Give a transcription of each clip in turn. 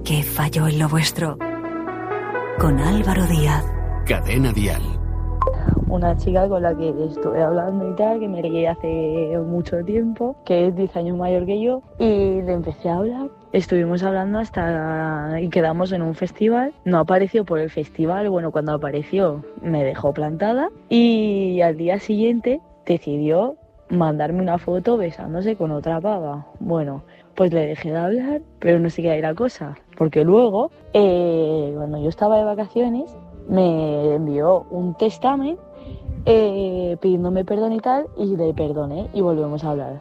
¿Qué falló en lo vuestro? Con Álvaro Díaz. Cadena Dial. Una chica con la que estuve hablando y tal, que me leí hace mucho tiempo, que es 10 años mayor que yo, y le empecé a hablar. Estuvimos hablando hasta y quedamos en un festival. No apareció por el festival, bueno, cuando apareció me dejó plantada y al día siguiente decidió mandarme una foto besándose con otra pava. Bueno, pues le dejé de hablar, pero no sé qué era la cosa, porque luego, cuando yo estaba de vacaciones, me envió un testamen pidiéndome perdón y tal, y le perdoné y volvemos a hablar.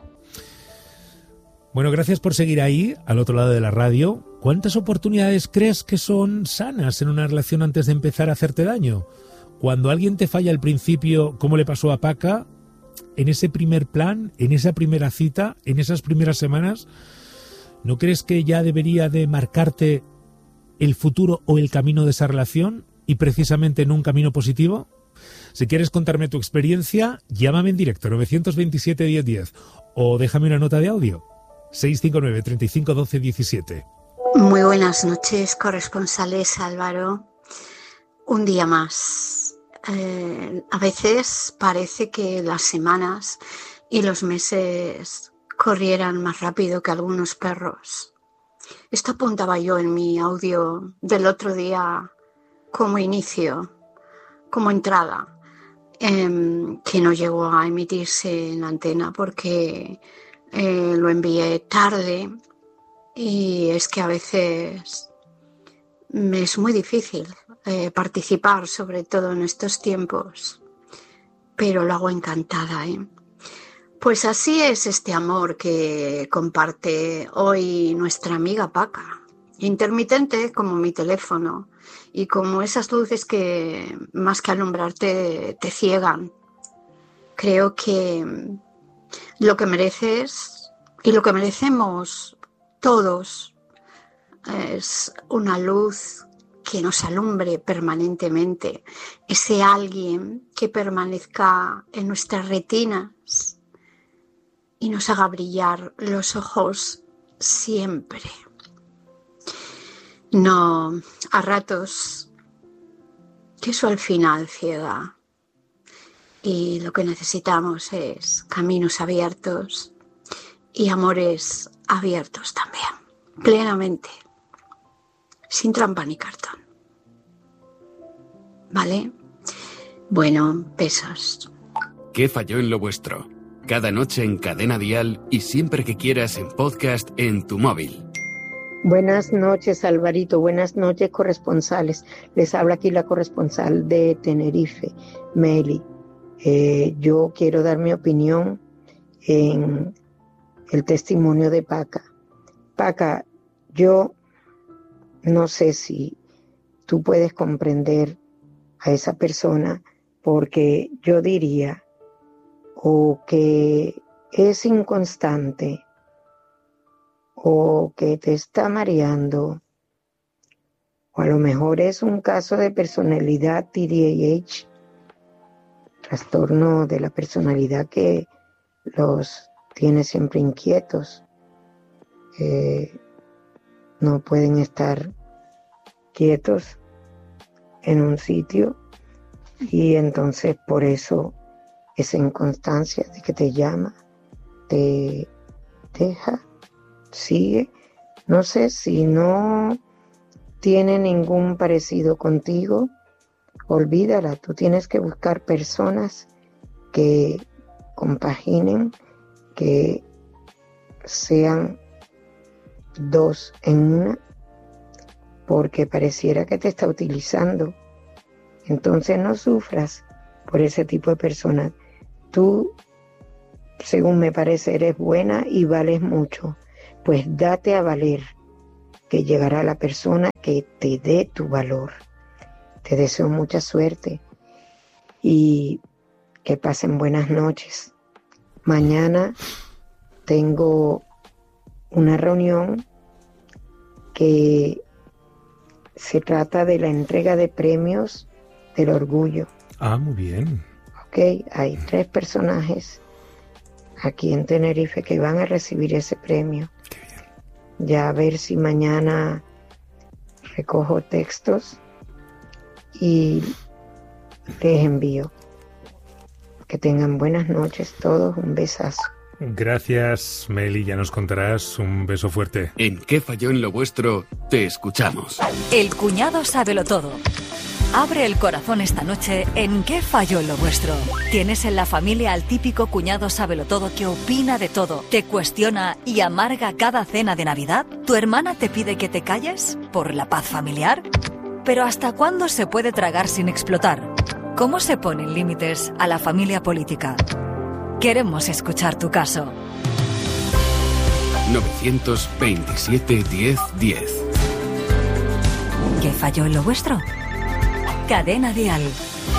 Bueno, gracias por seguir ahí, al otro lado de la radio. ¿Cuántas oportunidades crees que son sanas en una relación antes de empezar a hacerte daño? Cuando alguien te falla al principio, como le pasó a Paca, en ese primer plan, en esa primera cita, en esas primeras semanas, ¿no crees que ya debería de marcarte el futuro o el camino de esa relación y precisamente en un camino positivo? Si quieres contarme tu experiencia, llámame en directo 927 1010 o déjame una nota de audio 659 35 12 17. Muy buenas noches, corresponsales Álvaro. Un día más. A veces parece que las semanas y los meses corrieran más rápido que algunos perros. Esto apuntaba yo en mi audio del otro día como inicio, como entrada, que no llegó a emitirse en la antena porque lo envié tarde y es que a veces me es muy difícil participar, sobre todo en estos tiempos, pero lo hago encantada, Pues así es este amor que comparte hoy nuestra amiga Paca, intermitente como mi teléfono y como esas luces que más que alumbrarte te ciegan. Creo que lo que mereces y lo que merecemos todos es una luz que nos alumbre permanentemente, ese alguien que permanezca en nuestras retinas y nos haga brillar los ojos siempre. No, a ratos, que eso al final ciega. Y lo que necesitamos es caminos abiertos y amores abiertos también, plenamente, sin trampa ni cartón. ¿Vale? Bueno, besos. ¿Qué falló en lo vuestro? Cada noche en Cadena Dial y siempre que quieras en podcast en tu móvil. Buenas noches, Alvarito. Buenas noches, corresponsales. Les habla aquí la corresponsal de Tenerife, Meli. Yo quiero dar mi opinión en el testimonio de Paca. Paca, yo no sé si tú puedes comprender a esa persona, porque yo diría o que es inconstante o que te está mareando, o a lo mejor es un caso de personalidad TDAH, trastorno de la personalidad que los tiene siempre inquietos, no pueden estar quietos en un sitio y entonces por eso esa inconstancia de que te llama, te deja, sigue. No sé si no tiene ningún parecido contigo, olvídala. Tú tienes que buscar personas que compaginen, que sean dos en una, porque pareciera que te está utilizando. Entonces no sufras por ese tipo de personas. Tú, según me parece, eres buena y vales mucho. Pues date a valer, que llegará la persona que te dé tu valor. Te deseo mucha suerte y que pasen buenas noches. Mañana tengo una reunión que se trata de la entrega de premios del orgullo. Ah, muy bien. Ok, hay 3 personajes aquí en Tenerife que van a recibir ese premio. Qué bien. Ya a ver si mañana recojo textos y les envío. Que tengan buenas noches todos, un besazo. Gracias, Meli, ya nos contarás. Un beso fuerte. ¿En qué falló en lo vuestro? Te escuchamos. El cuñado sábelo todo. Abre el corazón esta noche en ¿Qué falló en lo vuestro? ¿Tienes en la familia al típico cuñado sábelotodo que opina de todo, te cuestiona y amarga cada cena de Navidad? ¿Tu hermana te pide que te calles por la paz familiar? ¿Pero hasta cuándo se puede tragar sin explotar? ¿Cómo se ponen límites a la familia política? Queremos escuchar tu caso. 927 10 10. ¿Qué falló en lo vuestro? Cadena Dial.